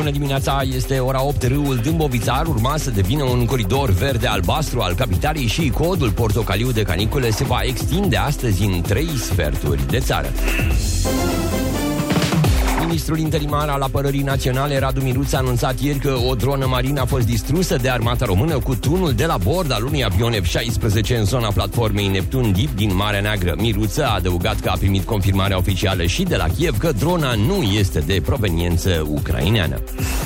bună dimineața, este ora 8. Râul Dâmbovița urma să devină un coridor verde-albastru al capitalei și codul portocaliu de canicule se va extinde astăzi în 3 sferturi de țară. Ministrul interimar al Apărării Naționale, Radu Miruță, a anunțat ieri că o dronă marină a fost distrusă de armata română cu tunul de la bord al unui avion F-16 în zona platformei Neptun Deep din Marea Neagră. Miruță a adăugat că a primit confirmarea oficială și de la Kiev că drona nu este de proveniență ucraineană.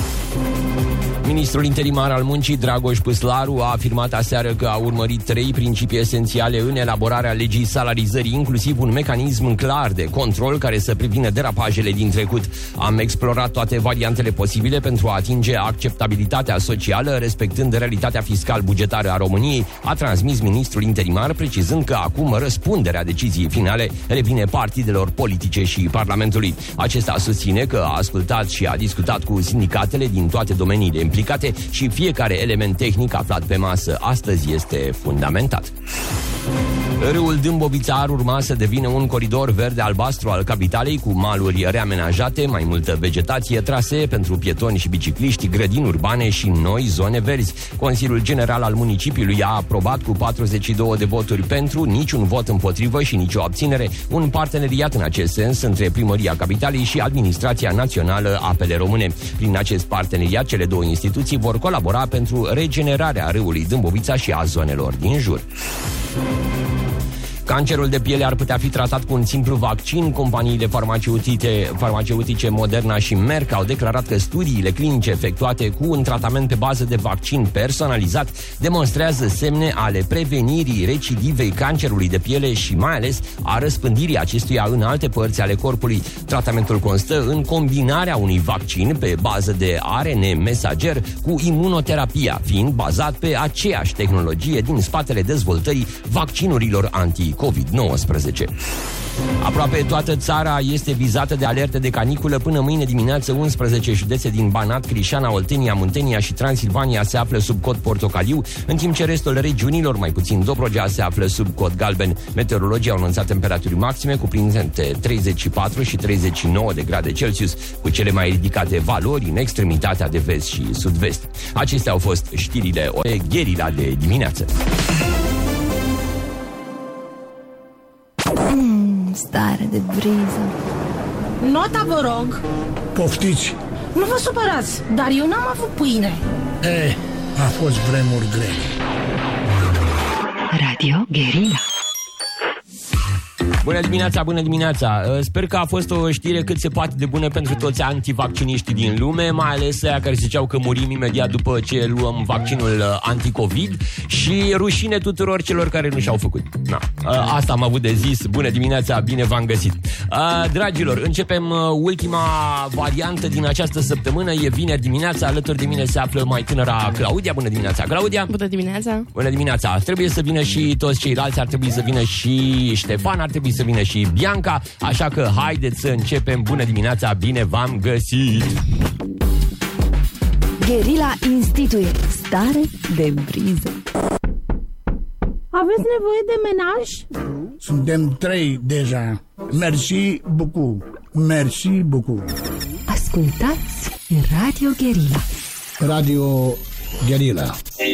Ministrul interimar al muncii, Dragoș Păslaru, a afirmat aseară că a urmărit 3 principii esențiale în elaborarea legii salarizării, inclusiv un mecanism clar de control care să prevină derapajele din trecut. Am explorat toate variantele posibile pentru a atinge acceptabilitatea socială, respectând realitatea fiscal-bugetară a României, a transmis ministrul interimar, precizând că acum răspunderea deciziei finale revine partidelor politice și Parlamentului. Acesta susține că a ascultat și a discutat cu sindicatele din toate domeniile implicate și fiecare element tehnic aflat pe masă astăzi este fundamentat. Râul Dâmbovița ar urma să devină un coridor verde-albastru al capitalei, cu maluri reamenajate, mai multă vegetație, trasee pentru pietoni și bicicliști, grădini urbane și noi zone verzi. Consiliul General al municipiului a aprobat cu 42 de voturi pentru, niciun vot împotrivă și nicio abținere, un parteneriat în acest sens între Primăria Capitalei și Administrația Națională Apele Române. Prin acest parteneriat, cele două instituții vor colabora pentru regenerarea râului Dâmbovița și a zonelor din jur. Cancerul de piele ar putea fi tratat cu un simplu vaccin. Companiile farmaceutice Moderna și Merck au declarat că studiile clinice efectuate cu un tratament pe bază de vaccin personalizat demonstrează semne ale prevenirii recidivei cancerului de piele și mai ales a răspândirii acestuia în alte părți ale corpului. Tratamentul constă în combinarea unui vaccin pe bază de ARN mesager cu imunoterapia, fiind bazat pe aceeași tehnologie din spatele dezvoltării vaccinurilor anti-COVID-19. Aproape toată țara este vizată de alerte de caniculă. Până mâine dimineață, 11 județe din Banat, Crișana, Oltenia, Muntenia și Transilvania se află sub cod portocaliu, în timp ce restul regiunilor, mai puțin Dobrogea, se află sub cod galben. Meteorologii au anunțat temperaturi maxime cuprinse între 34 și 39 de grade Celsius, cu cele mai ridicate valori în extremitatea de vest și sud-vest. Acestea au fost știrile Gherila de dimineață. Stare de briză. Nota, vă rog. Poftiți. Nu vă supărați, dar eu n-am avut pâine. A fost vremuri grele. Radio Guerilla. Bună dimineața, bună dimineața! Sper că a fost o știre cât se poate de bună pentru toți antivacciniștii din lume, mai ales aia care ziceau că murim imediat după ce luăm vaccinul anticovid, și rușine tuturor celor care nu și-au făcut. Asta am avut de zis. Bună dimineața, bine v-am găsit! Dragilor, începem ultima variantă din această săptămână. E vineri dimineața, alături de mine se află mai tânăra Claudia. Bună dimineața, Claudia! Bună dimineața! Bună dimineața! Trebuie să vină și toți ceilalți, ar trebui să vină și Ștefan, ar trebui să vină și Bianca, așa că haideți să începem. Bună dimineața, bine v-am găsit! Guerilla instituie stare de briză. Aveți nevoie de menaj? Suntem 3 deja. Merci beaucoup. Merci beaucoup. Ascultați Radio Guerilla. Radio Guerilla.